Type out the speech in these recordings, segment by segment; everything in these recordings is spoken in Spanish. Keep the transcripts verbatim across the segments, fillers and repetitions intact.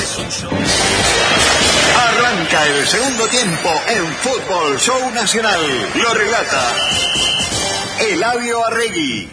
suyo. Arranca el segundo tiempo en Fútbol Show Nacional. Lo relata Eladio Arregui.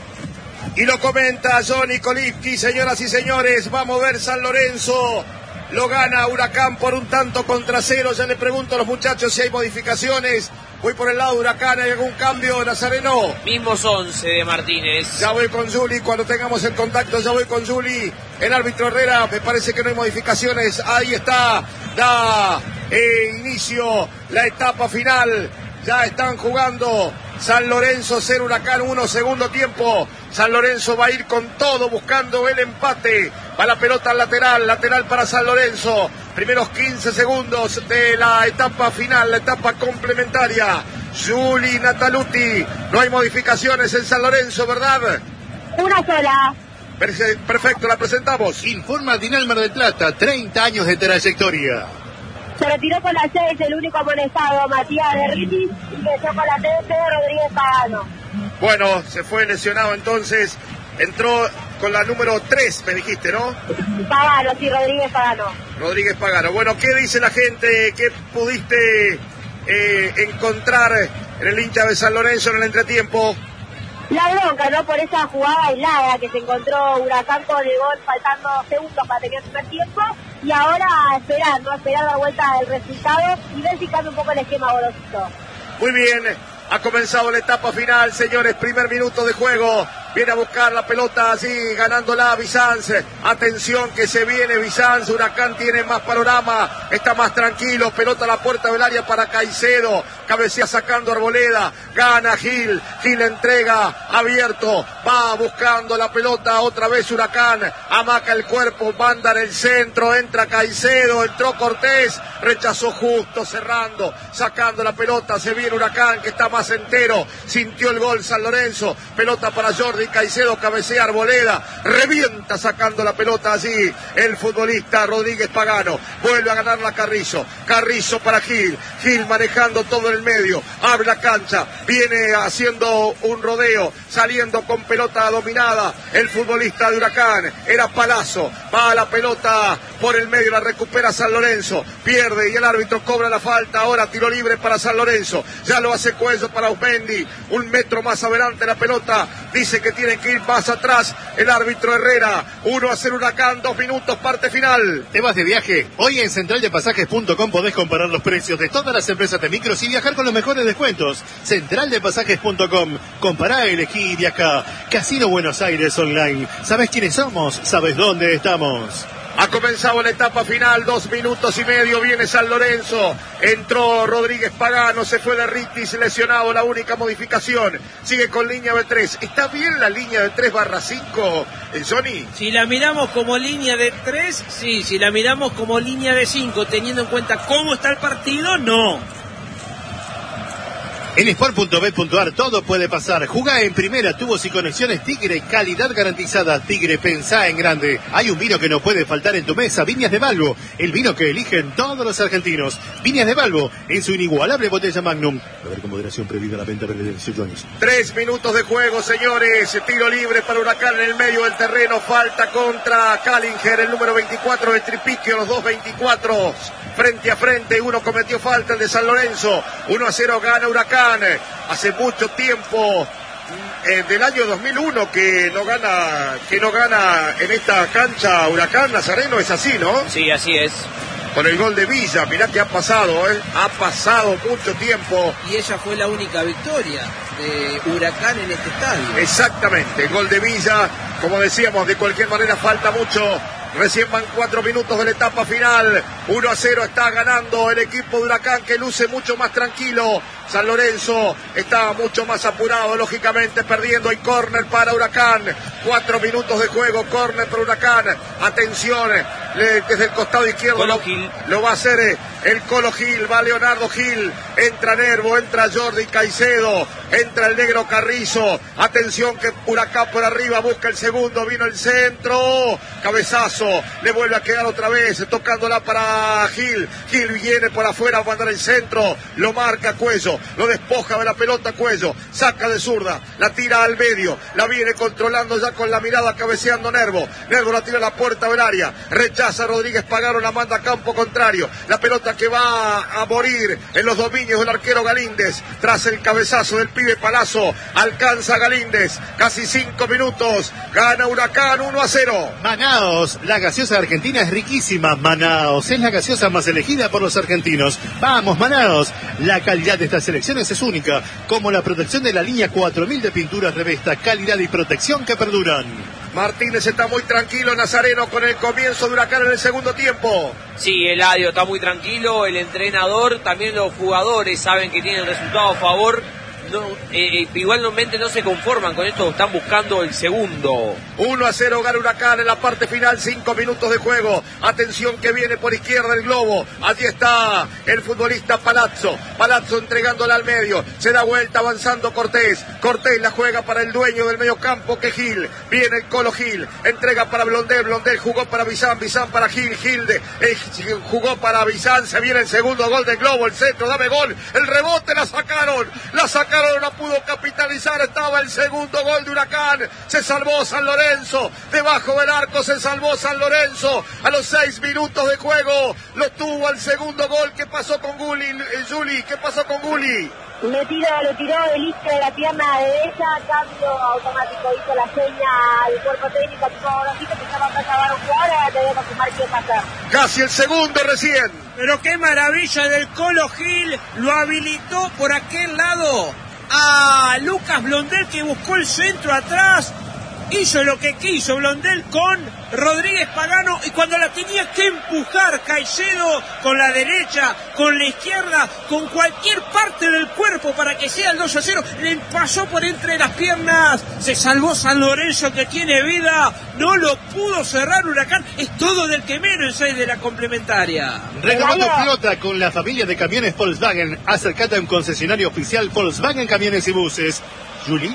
Y lo comenta Johnny Kolivsky. Señoras y señores, va a mover San Lorenzo. Lo gana Huracán por un tanto contra cero. Ya le pregunto a los muchachos si hay modificaciones. Voy por el lado de Huracán. ¿Hay algún cambio, Nazareno? Mismos once de Martínez. Ya voy con Juli. Cuando tengamos el contacto, ya voy con Juli. El árbitro Herrera, me parece que no hay modificaciones. Ahí está. Da eh, inicio la etapa final. Ya están jugando San Lorenzo cero, Huracán uno, segundo tiempo. San Lorenzo va a ir con todo buscando el empate. Va la pelota al lateral, lateral para San Lorenzo. Primeros quince segundos de la etapa final, la etapa complementaria. Juli Nataluti, no hay modificaciones en San Lorenzo, ¿verdad? Una sola. Perfecto, la presentamos. Informa Dinal Mar del Plata, treinta años de trayectoria. Se retiró con la seis el único amonestado, Matías de Ritis, y empezó con la trece, Rodríguez Pagano. Bueno, se fue lesionado entonces, entró con la número tres, me dijiste, ¿no? Pagano, sí, Rodríguez Pagano. Rodríguez Pagano. Bueno, ¿qué dice la gente? ¿Qué pudiste eh, encontrar en el hincha de San Lorenzo en el entretiempo? La bronca, ¿no? Por esa jugada aislada que se encontró Huracán con el gol faltando segundos para terminar el primer tiempo. Y ahora a esperar, ¿no? A esperar la vuelta del resultado y ver si cambia un poco el esquema Gorosito. Muy bien, ha comenzado la etapa final, señores. Primer minuto de juego. Viene a buscar la pelota así, ganándola Bizanz. Atención que se viene Bizanz. Huracán tiene más panorama, está más tranquilo. Pelota a la puerta del área para Caicedo. Cabecea sacando Arboleda. Gana Gil. Gil entrega abierto. Va buscando la pelota otra vez Huracán. Amaca el cuerpo. Manda en el centro. Entra Caicedo. Entró Cortés. Rechazó justo cerrando. Sacando la pelota. Se viene Huracán que está más entero. Sintió el gol San Lorenzo. Pelota para Jordi Caicedo, cabecea Arboleda, revienta sacando la pelota allí el futbolista Rodríguez Pagano, vuelve a ganar la Carrizo, Carrizo para Gil, Gil manejando todo en el medio, abre la cancha, viene haciendo un rodeo, saliendo con pelota dominada, el futbolista de Huracán, era Palazzo, va a la pelota por el medio, la recupera San Lorenzo, pierde y el árbitro cobra la falta, ahora tiro libre para San Lorenzo, ya lo hace Cuello para Usmendi, un metro más adelante la pelota, dice que tiene que ir más atrás el árbitro Herrera. uno a cero Huracán, dos minutos, parte final. ¿Te vas de viaje? Hoy en central de pasajes punto com podés comparar los precios de todas las empresas de micros y viajar con los mejores descuentos. central de pasajes punto com. Compará, elegí y viajá. Casino Buenos Aires Online. ¿Sabés quiénes somos? ¿Sabés dónde estamos? Ha comenzado la etapa final, dos minutos y medio, viene San Lorenzo, entró Rodríguez Pagano, se fue de Ritis lesionado, la única modificación, sigue con línea de tres. ¿Está bien la línea de tres barra cinco, Johnny? Si la miramos como línea de tres, sí, si la miramos como línea de cinco, teniendo en cuenta cómo está el partido, no. En sport punto bet punto ar todo puede pasar. Jugá en primera, tubos y conexiones Tigre, calidad garantizada. Tigre, pensá en grande. Hay un vino que no puede faltar en tu mesa, Viñas de Balbo, el vino que eligen todos los argentinos. Viñas de Balbo, en su inigualable botella Magnum. A ver con moderación prohibida la venta de dieciocho años. Tres minutos de juego, señores. Tiro libre para Huracán en el medio del terreno. Falta contra Callinger, el número veinticuatro de Tripiquio, los dos veinticuatro. Frente a frente, uno cometió falta, el de San Lorenzo. uno a cero gana Huracán. Hace mucho tiempo, eh, del año dos mil uno, que no gana que no gana en esta cancha Huracán. Nazareno, es así, ¿no? Sí, así es. Con el gol de Villa, mirá que ha pasado, ¿eh? Ha pasado mucho tiempo. Y ella fue la única victoria de Huracán en este estadio. Exactamente, el gol de Villa, como decíamos, de cualquier manera falta mucho. Recién van cuatro minutos de la etapa final. uno a cero está ganando el equipo de Huracán, que luce mucho más tranquilo. San Lorenzo está mucho más apurado, lógicamente perdiendo. Hay córner para Huracán. Cuatro minutos de juego, córner para Huracán. Atención, le, desde el costado izquierdo lo, lo va a hacer eh, el Colo Gil. Va Leonardo Gil. Entra Nervo, entra Jordi Caicedo. Entra el negro Carrizo. Atención que Huracán por arriba busca el segundo. Vino el centro. Cabezazo. Le vuelve a quedar otra vez. Tocándola para Gil. Gil viene por afuera a mandar el centro. Lo marca Cuello. Cuello, lo despoja de la pelota Cuello, saca de zurda, la tira al medio, la viene controlando ya con la mirada, cabeceando Nervo, Nervo la tira a la puerta del área, rechaza Rodríguez Pagano, la manda a campo contrario, la pelota que va a morir en los dominios del arquero Galíndez, tras el cabezazo del pibe Palazzo, alcanza Galíndez, casi cinco minutos, gana Huracán uno a cero. Manaos, la gaseosa argentina es riquísima. Manaos es la gaseosa más elegida por los argentinos. Vamos, Manaos. La calidad de estas selecciones es única, como la protección de la línea cuatro mil de pinturas Revesta, calidad y protección que perduran. Martínez está muy tranquilo, Nazareno, con el comienzo de Huracán en el segundo tiempo. Sí, Eladio está muy tranquilo, el entrenador, también los jugadores saben que tienen resultado a favor. No, eh, igualmente no se conforman con esto, están buscando el segundo. uno a cero gana Huracán en la parte final, cinco minutos de juego. Atención que viene por izquierda el globo. Allí está el futbolista Palazzo. Palazzo entregándola al medio. Se da vuelta avanzando Cortés. Cortés la juega para el dueño del medio campo que Gil. Viene el Colo Gil. Entrega para Blondel. Blondel jugó para Bizán. Bizán para Gil. Gil de, eh, jugó para Bizán. Se viene el segundo gol del globo. El centro, dame gol. El rebote la sacaron. La sacaron. No pudo capitalizar, estaba el segundo gol de Huracán, se salvó San Lorenzo, debajo del arco se salvó San Lorenzo, a los seis minutos de juego, lo tuvo al segundo gol. ¿Qué pasó con Gulli, eh, Juli? ¿Qué pasó con Gulli? Le tiró, le tiró el isque de la pierna derecha, cambio automático, hizo la seña del cuerpo técnico, tipo ahora sí que empezaba a acabar un jugador, ahora te voy a confirmar qué pasa. Casi el segundo recién. Pero qué maravilla del Colo Gil, lo habilitó por aquel lado a Lucas Blondel, que buscó el centro atrás, hizo lo que quiso Blondel con Rodríguez Pagano, y cuando la tenía que empujar Caicedo con la derecha, con la izquierda, con cualquier parte del cuerpo para que sea el dos a cero, le pasó por entre las piernas, se salvó San Lorenzo que tiene vida, no lo pudo cerrar Huracán, es todo del que menos en seis de la complementaria. Renovando flota con la familia de camiones Volkswagen, acercate a un concesionario oficial Volkswagen Camiones y Buses. Juli.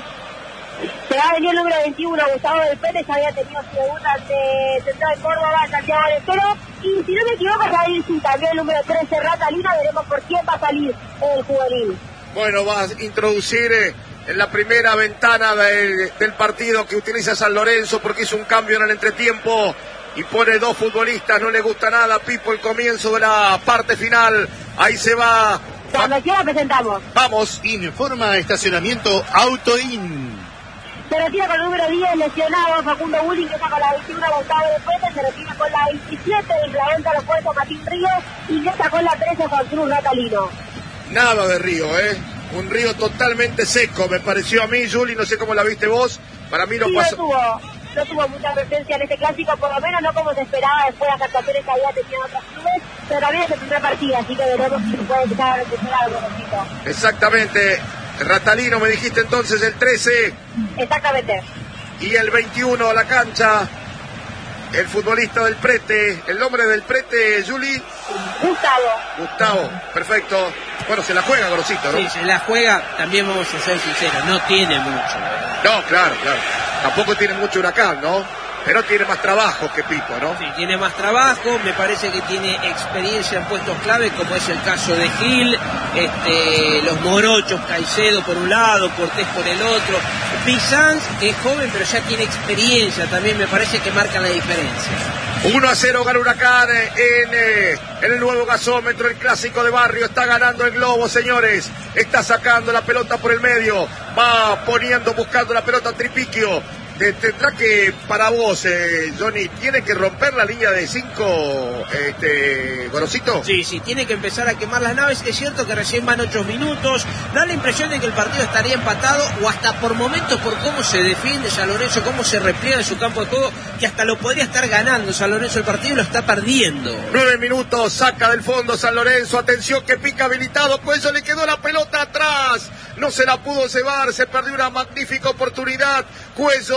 Se va a venir el número veintiuno, Gustavo del Pérez, había tenido segunda de Central de Córdoba, Santiago del Estero, y si no me equivoco se va a ir sin también el número trece, Ratalino, veremos por quién va a salir el juvenil. Bueno, va a introducir eh, en la primera ventana de, del partido que utiliza San Lorenzo, porque hizo un cambio en el entretiempo y pone dos futbolistas, no le gusta nada, Pipo, el comienzo de la parte final, ahí se va. Cuando quiera presentamos. Vamos. Informa estacionamiento Autoin. Se retira con el número diez, lesionado Facundo Bulling, que está con la veintiuno, Gustavo de Pérez, se retira con la veintisiete, implementa los puestos Martín Ríos, y ya está con la trece, Juan Cruz Ratalino. Nada de Río, ¿eh? Un Río totalmente seco, me pareció a mí, Juli, no sé cómo la viste vos, para mí no sí, pasó. No tuvo, no tuvo mucha presencia en este clásico, por lo menos no como se esperaba después de las actuaciones que había tenido en otros clubes, pero también es el primer partido, así que veremos si puede empezar a recuperar algo poquito. Exactamente. Ratalino, me dijiste entonces el trece. Exactamente. Y el veintiuno a la cancha, el futbolista del Prete. ¿El nombre del Prete, Juli? Gustavo. Gustavo, perfecto. Bueno, se la juega Grosito, ¿no? Sí, se la juega, también vamos a ser sinceros, no tiene mucho. No, claro, claro. Tampoco tiene mucho Huracán, ¿no? Pero tiene más trabajo que Pipo, ¿no? Sí, tiene más trabajo, me parece que tiene experiencia en puestos clave, como es el caso de Gil, este, los morochos, Caicedo por un lado, Cortés por el otro. Bizanz, que es joven, pero ya tiene experiencia, también me parece que marca la diferencia. uno a cero gana Huracán en, eh, en el nuevo gasómetro, el clásico de barrio. Está ganando el globo, señores. Está sacando la pelota por el medio. Va poniendo, buscando la pelota Tripiquio. Tendrá que, para vos, eh, Johnny, ¿tiene que romper la línea de cinco, este, Gorosito? Sí, sí, tiene que empezar a quemar las naves. Es cierto que recién van ocho minutos, da la impresión de que el partido estaría empatado, o hasta por momentos, por cómo se defiende San Lorenzo, cómo se repliega en su campo de juego, que hasta lo podría estar ganando San Lorenzo el partido y lo está perdiendo. Nueve minutos, saca del fondo San Lorenzo, atención que pica habilitado, pues eso le quedó la pelota atrás, no se la pudo cebar, se perdió una magnífica oportunidad. Cuello,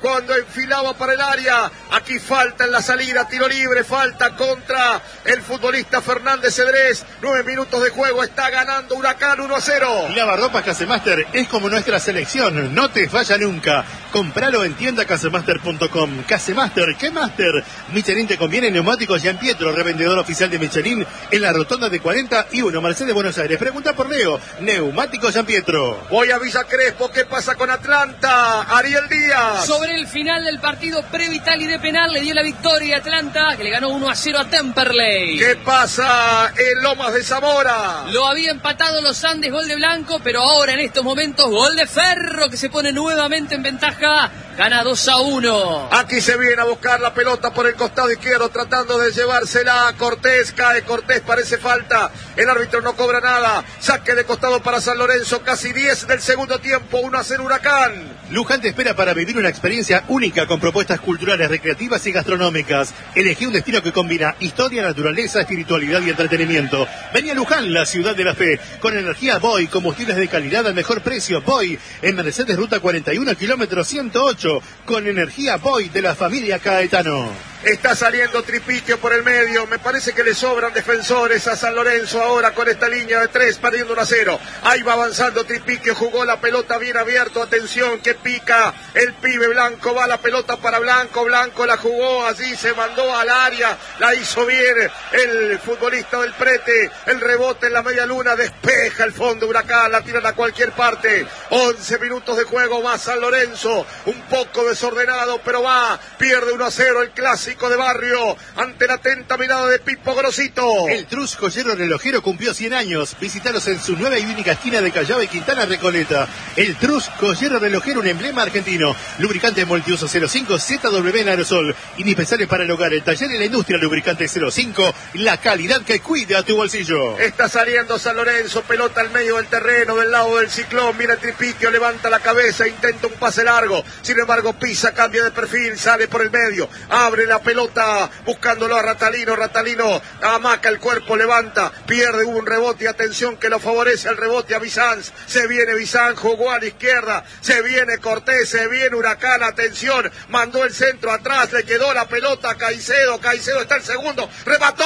cuando enfilaba para el área. Aquí falta en la salida, tiro libre, falta contra el futbolista Fernández Cedrés. Nueve minutos de juego, está ganando Huracán uno a cero. Lavarropas Casemaster es como nuestra selección, no te falla nunca. Compralo en tienda casemaster punto com. Casemaster, ¿qué Master? Michelin te conviene neumáticos Gian Pietro, revendedor oficial de Michelin en la rotonda de cuarenta y uno, Mercedes, Buenos Aires. Pregunta por Leo, neumáticos Gian Pietro. Voy a Villa Crespo, ¿qué pasa con Atlanta? Ariel Díaz. Sobre el final del partido pre-vital y de penal le dio la victoria a Atlanta, que le ganó uno a cero a Temperley. ¿Qué pasa en Lomas de Zamora? Lo había empatado los Andes, gol de Blanco, pero ahora en estos momentos gol de Ferro, que se pone nuevamente en ventaja, gana dos a uno. Aquí se viene a buscar la pelota por el costado izquierdo, tratando de llevársela a Cortés. Cae Cortés, parece falta. El árbitro no cobra nada. Saque de costado para San Lorenzo, casi diez del segundo tiempo, uno a cero Huracán. Luján te espera para vivir una experiencia única con propuestas culturales, recreativas y gastronómicas. Elegí un destino que combina historia, naturaleza, espiritualidad y entretenimiento. Vení a Luján, la ciudad de la fe, con energía Boy, combustibles de calidad al mejor precio. Boy, en Mercedes Ruta cuarenta y uno, kilómetro ciento ocho, con energía Boy de la familia Caetano. Está saliendo Tripiquio por el medio. Me parece que le sobran defensores a San Lorenzo ahora con esta línea de tres, perdiendo uno a cero. Ahí va avanzando Tripiquio, jugó la pelota bien abierto. Atención, que pica el pibe Blanco. Va la pelota para Blanco. Blanco la jugó así, se mandó al área. La hizo bien el futbolista del Prete. El rebote en la media luna, despeja el fondo Huracán. La tiran a cualquier parte. once minutos de juego, va San Lorenzo. Un poco desordenado, pero va. Pierde uno a cero el clásico de barrio ante la atenta mirada de Pipo Grosito. El Trus Joyero Relojero cumplió cien años. Visítalos en su nueva y única esquina de Callao y Quintana Recoleta. El Trus Joyero Relojero, un emblema argentino. Lubricante multiuso cero cinco Z W en aerosol. Indispensable para el hogar, el taller y la industria. Lubricante cero cinco, la calidad que cuida tu bolsillo. Está saliendo San Lorenzo, pelota al medio del terreno, del lado del Ciclón. Mira el Tripiquio, levanta la cabeza, intenta un pase largo. Sin embargo, pisa, cambia de perfil, sale por el medio, abre la pelota buscándolo a Ratalino. Ratalino amaca el cuerpo, levanta, pierde un rebote. Atención que lo favorece el rebote a Bizanz. Se viene Bizanz, jugó a la izquierda. Se viene Cortés, se viene Huracán. Atención, mandó el centro atrás, le quedó la pelota a Caicedo. Caicedo está el segundo, remató,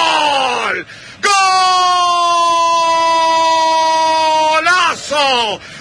¡gol! ¡Golazo